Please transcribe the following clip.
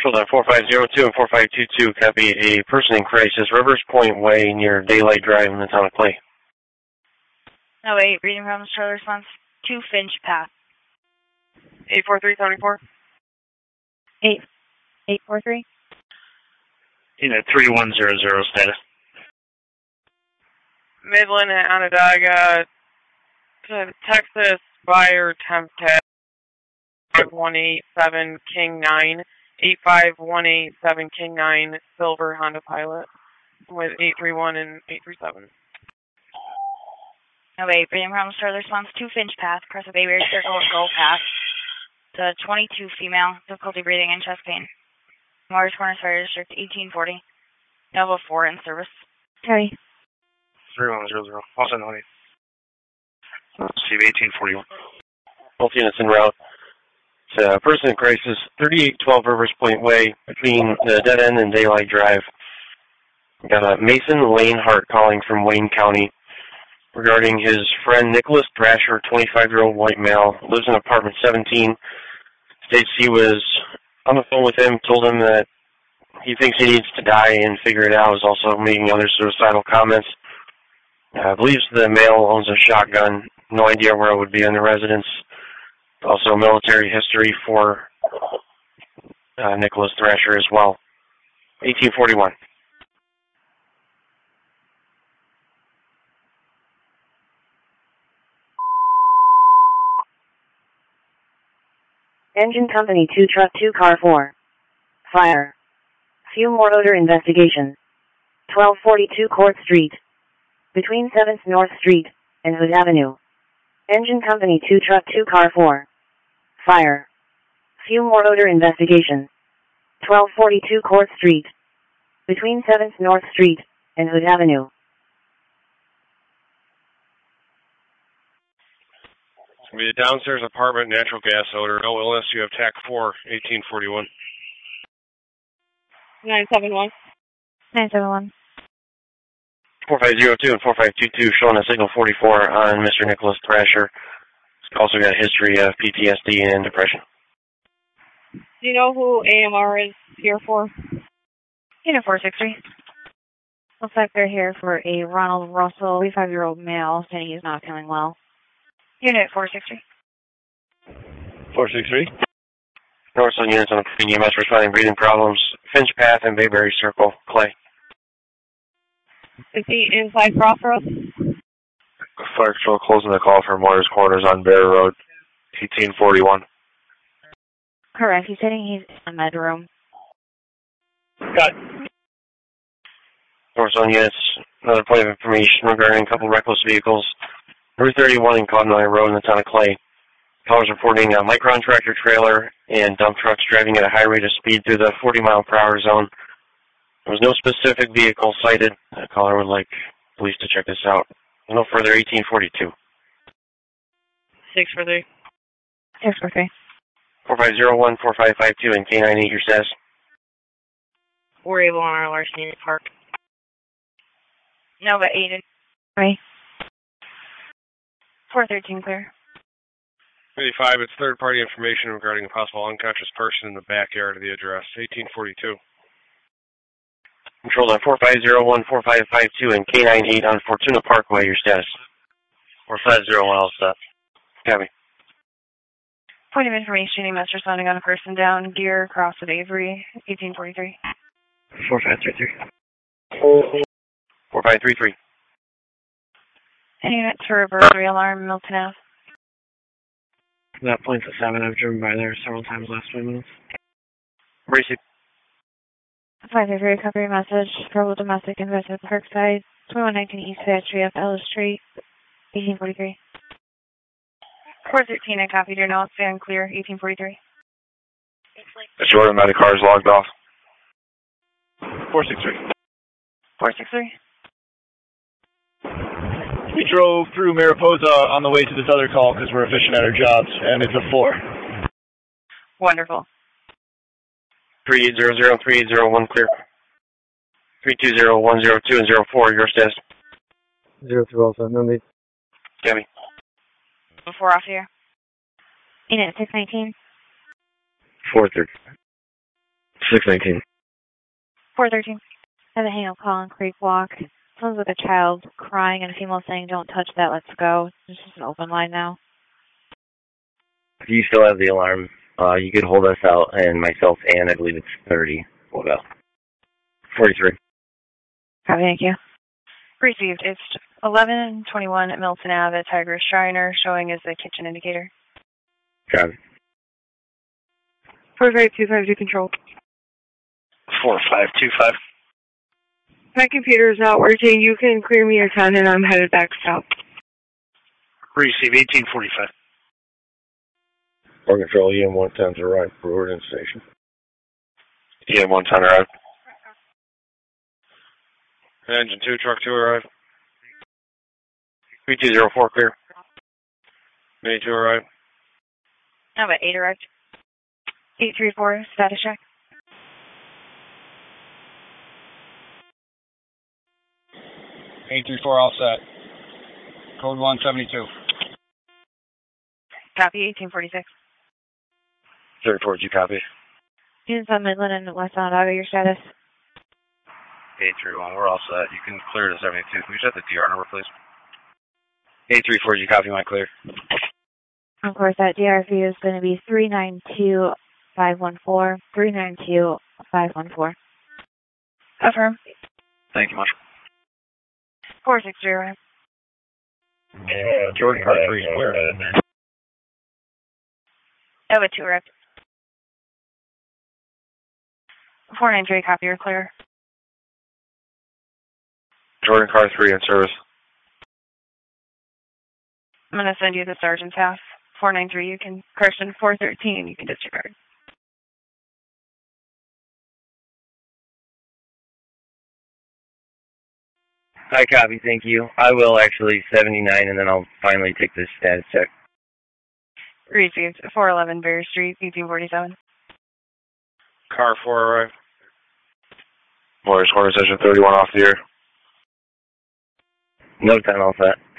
Control that 4502 and 4522, copy a person in crisis, Rivers Point Way near Daylight Drive in the town of Clay. No, 8, reading from Charlie response 2 Finch Path. 84374. 843. Unit 3100 status. Midland and Onondaga to Texas buyer temp tag 187 King 9. 85187 King 9 Silver Honda Pilot with 831 and 837. No, 8, reading from Charlie response 2 Finch Path, across the Bay Area Circle of Gold Path. To 22 female, difficulty breathing and chest pain. Morris Corner Fire District 1840. Nova 4 in service. Terry. 3100. Also known. Steve 1841. Both units en route. It's a person in crisis, 3812 Rivers Point Way, between the Dead End and Daylight Drive. We got a Mason Lane Hart calling from Wayne County regarding his friend Nicholas Thrasher, 25-year-old white male, lives in apartment 17. States he was on the phone with him, told him that he thinks he needs to die and figure it out. Was also making other suicidal comments. Believes the male owns a shotgun. No idea where it would be in the residence. Also military history for Nicholas Thrasher as well. 1841. Engine Company 2 Truck 2 Car 4. Fire. Fuel more odor investigation. 1242 Court Street. Between 7th North Street and Hood Avenue. Engine Company 2 Truck 2 Car 4. Fire. Fuel more odor investigation. 1242 Court Street. Between 7th North Street and Hood Avenue. It's going to be a downstairs apartment, natural gas odor. No illness. You have TAC 4, 1841. 971. 971. 4502 and 4522 showing a signal 44 on Mr. Nicholas Thrasher. He's also got a history of PTSD and depression. Do you know who AMR is here for? Unit 463. Looks like they're here for a Ronald Russell, 35-year-old male, saying he's not feeling well. Unit 463. 463. Northside units on the EMS responding breathing problems. Finch Path and Bayberry Circle, Clay. 50 inside Crossroads. Fire Control closing the call for Moyers Corners on Bear Road, 1841. Correct. He's saying he's in the med room. Got Northside units, another point of information regarding a couple reckless vehicles. Route 31 in Cotton Eye Road in the town of Clay. Callers reporting a Micron tractor trailer and dump trucks driving at a high rate of speed through the 40-mile-per-hour zone. There was no specific vehicle cited. The caller would like police to check this out. No further, 1842. 643. 643. 4501, 4552, and K98, your status. We're able on our Larceny Park. Nova 8 and 3. 413 clear. 55, it's third-party information regarding a possible unconscious person in the backyard of the address, 1842. Control at 4501, 4552, and K98 on Fortuna Parkway, your status. 4501, all set. Copy. Point of information, EMS responding on a person down, Deer, across at Avery, 1843. 4533. 4533. Any units for a burglary alarm, Milton Ave? That point's at 7. I've driven by there several times last 5 minutes. Receive. 533, copy your message. Probable domestic invested at Parkside, 2119 East Factory up Ellis Street, 1843. 413, I copied your notes. Stand clear, 1843. Mr. Order, the car is logged off. 463. 463. We drove through Mariposa on the way to this other call because we're efficient at our jobs, and it's a 4. Wonderful. 3800, 3801, clear. 320, 102, and 04, your status. 02 also, no need. Copy. Before off here. Unit 619. 430. 619. 413. I have a hang-up call on Creek Walk. Someone's with a child crying and a female saying, "Don't touch that, let's go." This is an open line now. If you still have the alarm, you could hold us out, and myself and I believe it's 30 will go. 43. Copy, thank you. Received. It's 1121 at Milton Ave at Tiger Shriner, showing as the kitchen indicator. Copy. 45252 control. 4525. My computer is not working. You can clear me your 10 and I'm headed back south. Receive 1845. Or control EM 110 to arrive. Brewerton Station. EM 110 arrive. Engine 2, truck 2 arrive. 3204 clear. May 2 arrive. How about 8 arrived? 834, status check. (834) all set. Code 172. Copy, 1846. 34, did you copy? Units on Midland and Westbound Auto, your status? 831, we're all set. You can clear to 72. Can we set the DR number, please? 834, did you copy my clear? Of course, that DRV is going to be 392514, 392514. Affirm. Thank you much. 460. Jordan car 3 where? Eva 2 arrived. 493, copy, you're clear. Jordan car 3 in service. I'm going to send you the sergeant's house. 493, you can, correction, 413, you can disregard. Hi, copy, thank you. I will actually 79, and then I'll finally take this status check. Received. 411 Berry Street, 1847. Car 4 arrive. Morris Corner Station 31 off the air. No 10, all set.